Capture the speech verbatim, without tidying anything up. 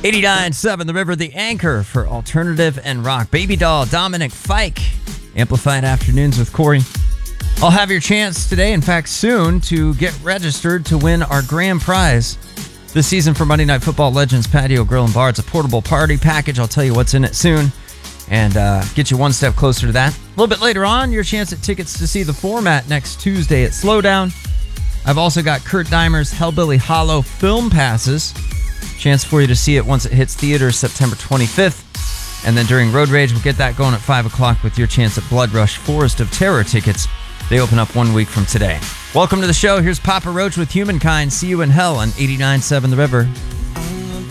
eighty-nine point seven The River, the anchor for alternative and rock. Baby Doll, Dominic Fike, Amplified Afternoons with Corey. I'll have your chance today, in fact soon, to get registered to win our grand prize this season for Monday Night Football Legends Patio Grill and Bar. It's a portable party package. I'll tell you what's in it soon and uh, get you one step closer to that. A little bit later on, your chance at tickets to see The Format next Tuesday at Slowdown. I've also got Kurt Deimer's Hellbilly Hollow film passes. Chance for you to see it once it hits theaters September twenty-fifth. And then during Road Rage, we'll get that going at five o'clock with your chance at Blood Rush Forest of Terror tickets. They open up one week from today. Welcome to the show. Here's Papa Roach with Humankind. See you in hell on eighty-nine point seven The River.